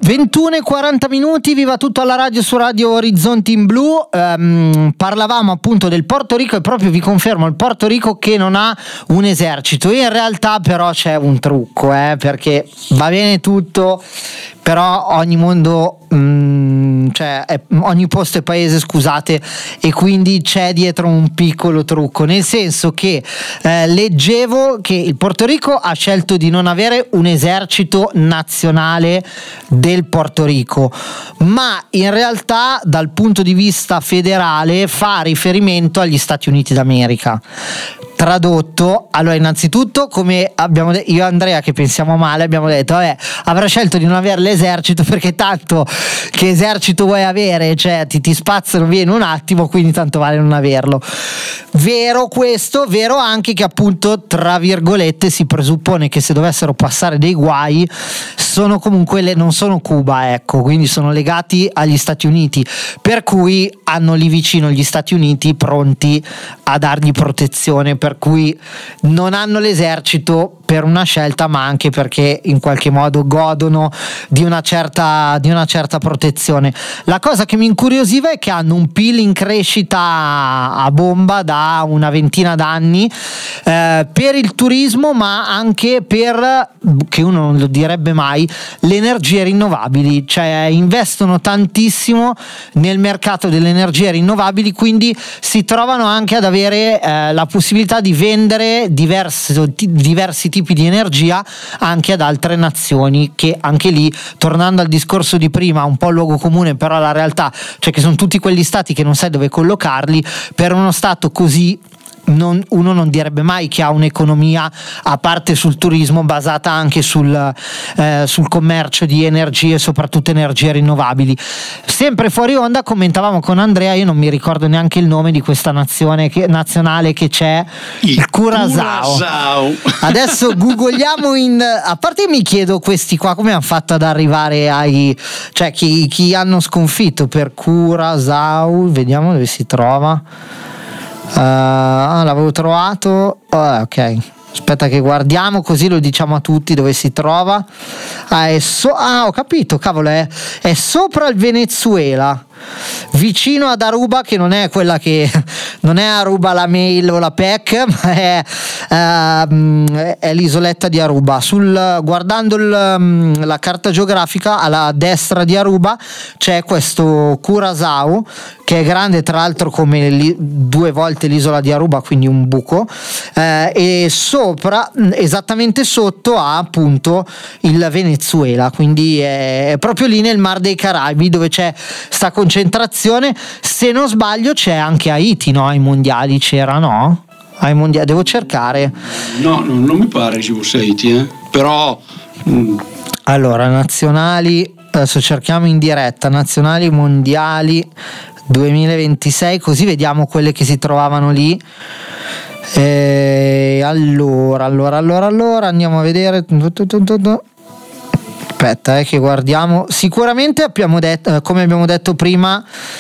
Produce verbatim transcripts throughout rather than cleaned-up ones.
ventuno e quaranta minuti, viva tutto alla radio su Radio Orizzonti in Blu. Um, parlavamo appunto del Porto Rico e proprio vi confermo il Porto Rico che non ha un esercito. In realtà però c'è un trucco, eh, perché va bene tutto, però ogni mondo, um, cioè è, ogni posto è paese, scusate, e quindi c'è dietro un piccolo trucco, nel senso che eh, leggevo che il Porto Rico ha scelto di non avere un esercito nazionale del Porto Rico, ma in realtà dal punto di vista federale fa riferimento agli Stati Uniti d'America. Tradotto, allora innanzitutto, come abbiamo detto io e Andrea che pensiamo male, abbiamo detto vabbè, avrà scelto di non avere l'esercito perché tanto che esercito vuoi avere, cioè ti, ti spazzano via in un attimo, quindi tanto vale non averlo. Vero questo, vero anche che appunto tra virgolette si presuppone che se dovessero passare dei guai sono comunque le, non sono Cuba, ecco, quindi sono legati agli Stati Uniti, per cui hanno lì vicino gli Stati Uniti pronti a dargli protezione, per cui non hanno l'esercito per una scelta, ma anche perché in qualche modo godono di una certa di una certa protezione. La cosa che mi incuriosiva è che hanno un P I L in crescita a bomba da una ventina d'anni, eh, per il turismo, ma anche per, che uno non lo direbbe mai, le energie rinnovabili, cioè investono tantissimo nel mercato delle energie rinnovabili, quindi si trovano anche ad avere eh, la possibilità di vendere diversi, diversi tipi di energia anche ad altre nazioni, che anche lì, tornando al discorso di prima, un po' luogo comune, però la realtà, cioè che sono tutti quegli stati che non sai dove collocarli. Per uno stato così Non, uno non direbbe mai che ha un'economia, a parte sul turismo, basata anche sul, eh, sul commercio di energie, soprattutto energie rinnovabili. Sempre fuori onda commentavamo con Andrea, io non mi ricordo neanche il nome di questa nazione che, nazionale che c'è, il, il Curaçao. Curaçao. Adesso googliamo in, a parte mi chiedo questi qua come hanno fatto ad arrivare ai, cioè chi, chi hanno sconfitto per Curaçao, vediamo dove si trova. Uh, ah, l'avevo trovato, oh, ok, aspetta che guardiamo così lo diciamo a tutti dove si trova. Ah, è so- ah ho capito, cavolo, è, è sopra il Venezuela, vicino ad Aruba, che non è quella che non è Aruba la mail o la P E C, ma è, uh, è l'isoletta di Aruba. Sul, guardando il, la carta geografica, alla destra di Aruba c'è questo Curaçao, che è grande tra l'altro come li, due volte l'isola di Aruba, quindi un buco, eh, e sopra, esattamente sotto, ha appunto il Venezuela, quindi è, è proprio lì nel Mar dei Caraibi dove c'è sta concentrazione. Se non sbaglio c'è anche Haiti, no? Ai mondiali c'era, no? Ai mondiali, devo cercare. No, no, non mi pare che ci fosse Haiti, eh? Però mh. Allora, nazionali, adesso cerchiamo in diretta, nazionali mondiali duemilaventisei, così vediamo quelle che si trovavano lì. E allora, allora, allora, allora andiamo a vedere. Aspetta, eh, che guardiamo. Sicuramente abbiamo detto, come abbiamo detto prima,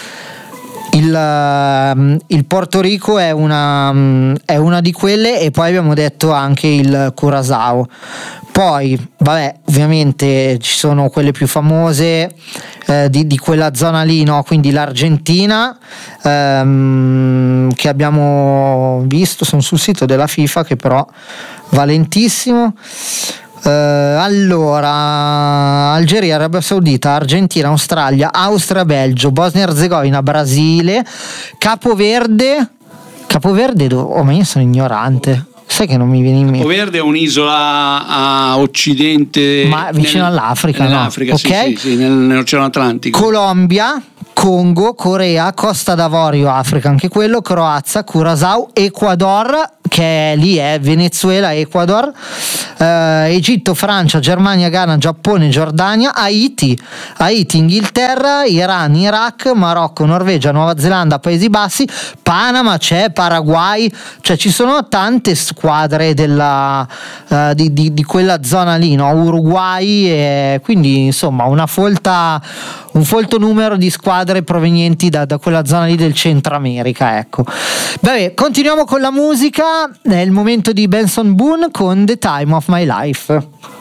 il, il Porto Rico è una, è una di quelle, e poi abbiamo detto anche il Curaçao. Poi, vabbè, ovviamente ci sono quelle più famose eh, di, di quella zona lì, no? Quindi l'Argentina, ehm, che abbiamo visto, sono sul sito della FIFA, che però valentissimo. Uh, allora, Algeria, Arabia Saudita, Argentina, Australia, Austria, Belgio, Bosnia e Erzegovina, Brasile, Capoverde. Capoverde, do- oh, ma io sono ignorante. Sai che non mi viene in mente. Capoverde è un'isola a occidente, ma vicino nel, all'Africa, nell'Africa, no? sì, Okay. sì, sì, nel, nell'Oceano Atlantico. Colombia, Congo, Corea, Costa d'Avorio, Africa anche quello, Croazia, Curaçao, Ecuador, che è lì è Venezuela, Ecuador, eh, Egitto, Francia, Germania, Ghana, Giappone, Giordania, Haiti, Haiti, Inghilterra, Iran, Iraq, Marocco, Norvegia, Nuova Zelanda, Paesi Bassi, Panama, c'è Paraguay, cioè ci sono tante squadre della, uh, di, di, di quella zona lì, no? Uruguay, e quindi insomma una folta, un folto numero di squadre provenienti da, da quella zona lì del Centro America, ecco. Vabbè, continuiamo con la musica, è il momento di Benson Boone con The Time of My Life.